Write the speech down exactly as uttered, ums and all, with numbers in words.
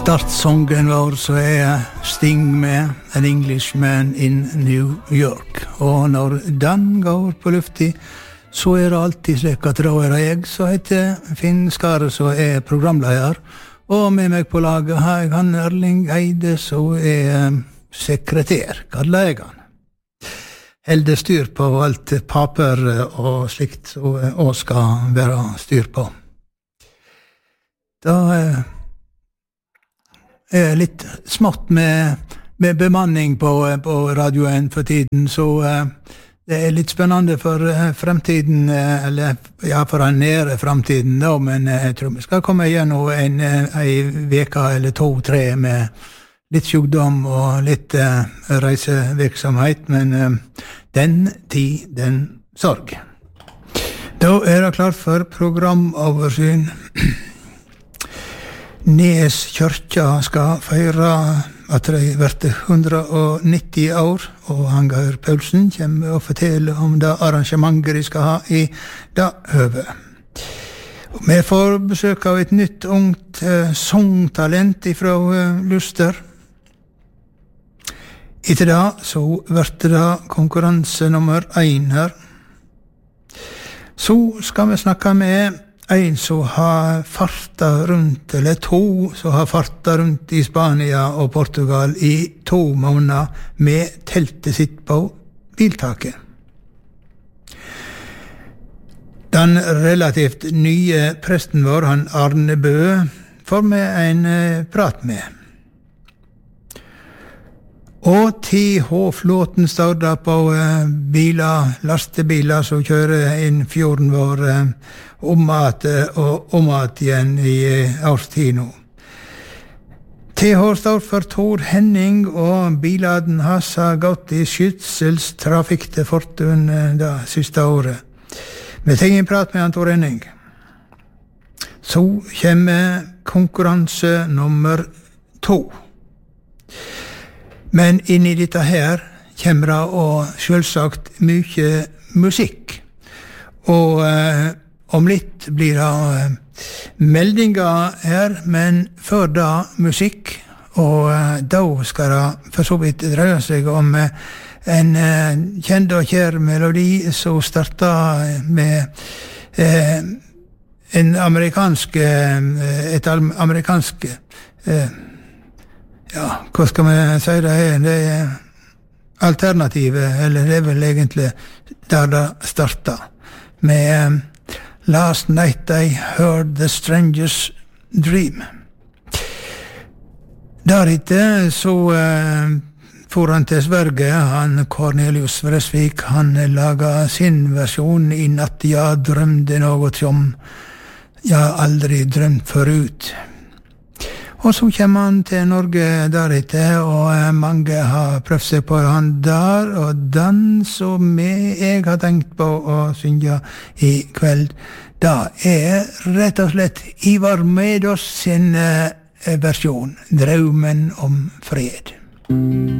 Startsången vår så er Sting med An Englishman in New York. Og når den går på lufti, så er det alltid slik at da er det jeg som heter Finn Skare, som er programleder. Og med meg på laget har jeg han Erling Eide, som er sekretær, kaller jeg han. Helde styr på alt paper og slikt, og også skal være styr på. Da er litt smått med, med bemanning på, på radioen for tiden, så uh, det er litt spennende for uh, fremtiden, uh, eller ja, for den nære fremtiden da, men uh, jeg tror vi skal komme igjennom en, uh, en veka eller to, tre med litt sjukdom og litt uh, reisevirksomhet, men uh, den tid, den sorg. Da er det klart for programoversyn. Nes kyrkja skal feire at de vært hundre og nitti år, og Hangaur Paulsen kommer og forteller om det arrangementet de skal ha i det høvet. Vi får besøk av et nytt ungt eh, songtalent fra eh, Luster. Etter det så vært det konkurranse nummer én her. Så skal vi snakke med en som har farta rundt, eller to som har farta rundt i Spania og Portugal i to måneder med teltet sitt på biltaket. Den relativt nye presten vår, han Arne Bø, får vi en prat med. Og T H-flåten står da på biler, lastebiler som kjører inn fjorden vår om at og om at igjen i årstid nå. T H står for Tor Henning, og biladen hans har gått i skytselstrafikk til Fortun det siste året. Vi tenker en prat med han Tor Henning. Så kommer konkurranse nummer to. Men inn i dette her kommer det og selvsagt mye musikk. Og eh, om litt blir det eh, meldinger her, men før da musikk. Og eh, da skal det for så vidt dreie seg om eh, en eh, kjent og kjær melodi som starter med eh, en amerikansk, eh, et amerikansk eh, ja, hva skal vi si det er? Det er alternativet, eller det er vel egentlig der det startet. Med um, Last Night I Heard the Stranger's Dream. Deretter så uh, for han til Sverige, han Cornelius Vresvik, han laget sin versjon i natt jeg drømte noe som jeg aldri drømt forut. Og så kommer han til Norge deretter, og mange har prøvd seg på han der, og den som jeg har tenkt på å synge i kveld, da er rett og slett Ivar Medås sin versjon, Drømmen om fred.